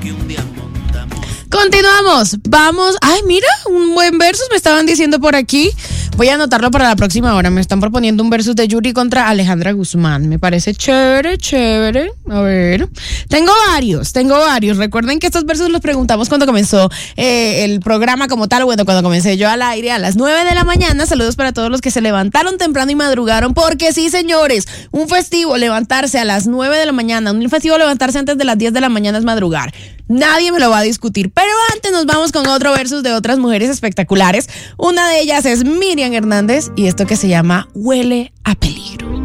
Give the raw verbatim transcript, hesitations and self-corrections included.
Continuamos, vamos. Ay, mira, un buen versus me estaban diciendo por aquí. Voy a anotarlo para la próxima hora. Me están proponiendo un versus de Yuri contra Alejandra Guzmán. Me parece chévere, chévere. A ver. Tengo varios, tengo varios. Recuerden que estos versus los preguntamos cuando comenzó eh, el programa como tal. Bueno, cuando comencé yo al aire a las nueve de la mañana. Saludos para todos los que se levantaron temprano y madrugaron. Porque sí, señores, un festivo levantarse a las nueve de la mañana, un festivo levantarse antes de las diez de la mañana es madrugar. Nadie me lo va a discutir. Pero antes nos vamos con otro versus de otras mujeres espectaculares. Una de ellas es Miriam Hernández y esto que se llama Huele a Peligro.